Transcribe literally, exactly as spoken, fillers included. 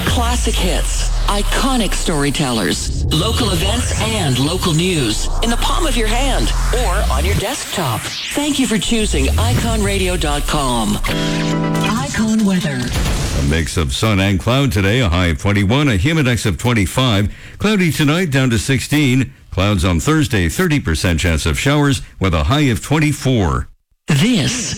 Classic hits, iconic storytellers, local events, and local news in the palm of your hand or on your desktop. Thank you for choosing icon radio dot com. Icon weather. A mix of sun and cloud today, a high of twenty-one, a humidex of twenty-five. Cloudy tonight, down to sixteen. Clouds on Thursday, thirty percent chance of showers with a high of twenty-four. This